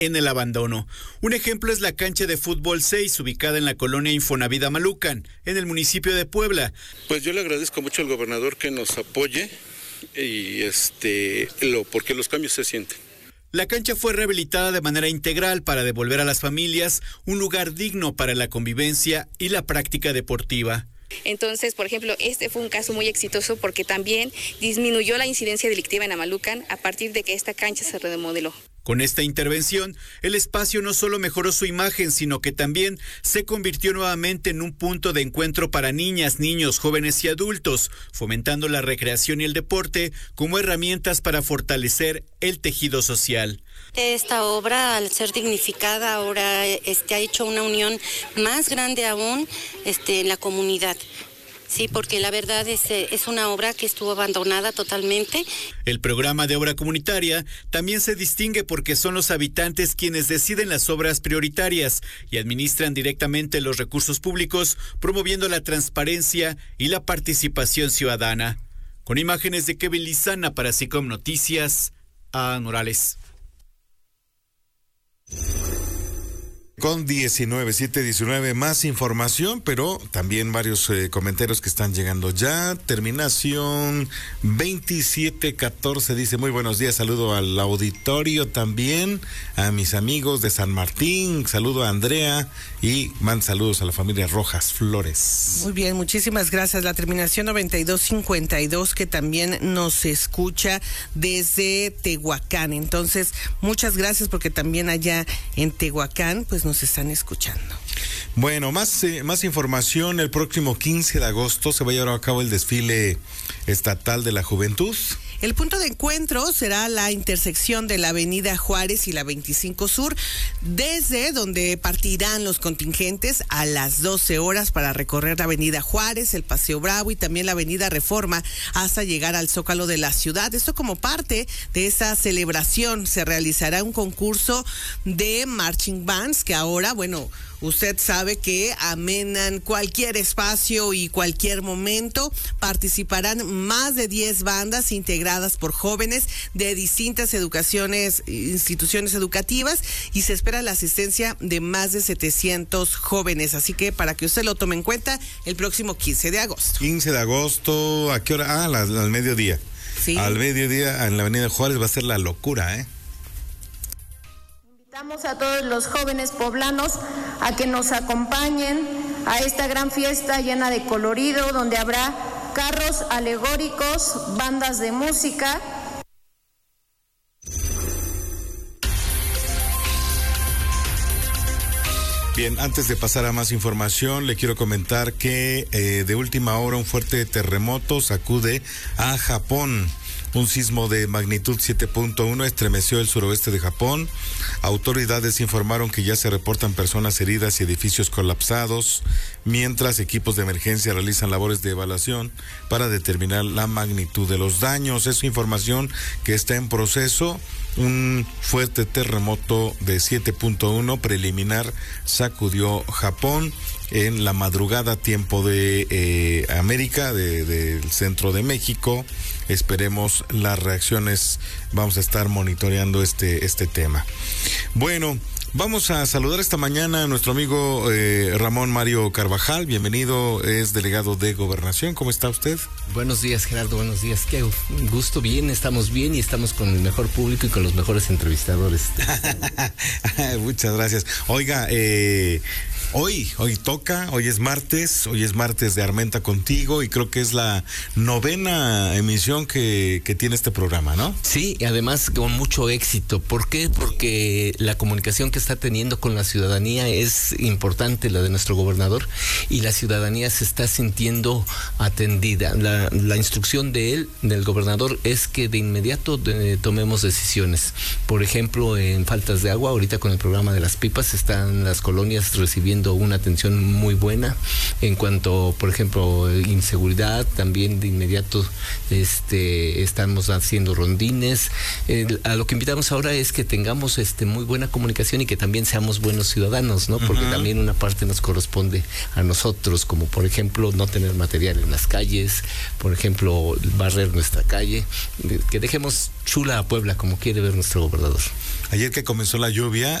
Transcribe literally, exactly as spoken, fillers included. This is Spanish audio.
en el abandono. Un ejemplo es la cancha de fútbol seis, ubicada en la colonia Infonavit Amalucan, en el municipio de Puebla. Pues yo le agradezco mucho al gobernador que nos apoye y este lo porque los cambios se sienten. La cancha fue rehabilitada de manera integral para devolver a las familias un lugar digno para la convivencia y la práctica deportiva. Entonces, por ejemplo, este fue un caso muy exitoso porque también disminuyó la incidencia delictiva en Amalucan a partir de que esta cancha se remodeló. Con esta intervención, el espacio no solo mejoró su imagen, sino que también se convirtió nuevamente en un punto de encuentro para niñas, niños, jóvenes y adultos, fomentando la recreación y el deporte como herramientas para fortalecer el tejido social. Esta obra, al ser dignificada, ahora este, ha hecho una unión más grande aún este, en la comunidad. Sí, porque la verdad es, es una obra que estuvo abandonada totalmente. El programa de obra comunitaria también se distingue porque son los habitantes quienes deciden las obras prioritarias y administran directamente los recursos públicos, promoviendo la transparencia y la participación ciudadana. Con imágenes de Kevin Lizana para SICOM Noticias, a Morales. Con diecinueve, siete diecinueve, más información, pero también varios eh, comentarios que están llegando ya. Terminación veintisiete catorce dice, muy buenos días, saludo al auditorio también, a mis amigos de San Martín, saludo a Andrea y man saludos a la familia Rojas Flores. Muy bien, muchísimas gracias. La terminación noventa y dos cincuenta y dos que también nos escucha desde Tehuacán. Entonces, muchas gracias porque también allá en Tehuacán, pues nos están escuchando. Bueno, más, eh, más información. El próximo quince de agosto se va a llevar a cabo el desfile estatal de la juventud. El punto de encuentro será la intersección de la Avenida Juárez y la veinticinco Sur, desde donde partirán los contingentes a las doce horas para recorrer la Avenida Juárez, el Paseo Bravo y también la Avenida Reforma hasta llegar al Zócalo de la ciudad. Esto como parte de esa celebración. Se realizará un concurso de marching bands que ahora, bueno, usted sabe que amenan cualquier espacio y cualquier momento. Participarán más de diez bandas integradas por jóvenes de distintas educaciones, instituciones educativas, y se espera la asistencia de más de setecientos jóvenes. Así que para que usted lo tome en cuenta, el próximo quince de agosto. quince de agosto, ¿a qué hora? Ah, al, al mediodía. Sí. Al mediodía en la Avenida Juárez va a ser la locura, ¿eh? Invitamos a todos los jóvenes poblanos a que nos acompañen a esta gran fiesta llena de colorido, donde habrá carros alegóricos, bandas de música. Bien, antes de pasar a más información, le quiero comentar que eh, de última hora un fuerte terremoto sacude a Japón. Un sismo de magnitud siete punto uno estremeció el suroeste de Japón. Autoridades informaron que ya se reportan personas heridas y edificios colapsados, mientras equipos de emergencia realizan labores de evaluación para determinar la magnitud de los daños. Es información que está en proceso. Un fuerte terremoto de siete punto uno preliminar sacudió Japón en la madrugada, tiempo de eh, América, de, del centro de México. Esperemos las reacciones, vamos a estar monitoreando este, este tema. Bueno, vamos a saludar esta mañana a nuestro amigo eh, Ramón Mario Carvajal. Bienvenido, es delegado de Gobernación. ¿Cómo está usted? Buenos días, Gerardo, buenos días. Qué gusto, bien, estamos bien y estamos con el mejor público y con los mejores entrevistadores. Muchas gracias. Oiga, eh... Hoy, hoy toca, hoy es martes, hoy es martes de Armenta Contigo y creo que es la novena emisión que, que tiene este programa, ¿no? Sí, y además con mucho éxito. ¿Por qué? Porque la comunicación que está teniendo con la ciudadanía es importante, la de nuestro gobernador, y la ciudadanía se está sintiendo atendida. La, la instrucción de él, del gobernador, es que de inmediato de, tomemos decisiones. Por ejemplo, en faltas de agua, ahorita con el programa de las pipas, están las colonias recibiendo una atención muy buena. En cuanto, por ejemplo, inseguridad, también de inmediato este estamos haciendo rondines. Eh, a lo que invitamos ahora es que tengamos este muy buena comunicación y que también seamos buenos ciudadanos, ¿no? Porque uh-huh. también una parte nos corresponde a nosotros, como por ejemplo no tener material en las calles, por ejemplo barrer nuestra calle, que dejemos chula a Puebla como quiere ver nuestro gobernador. Ayer que comenzó la lluvia,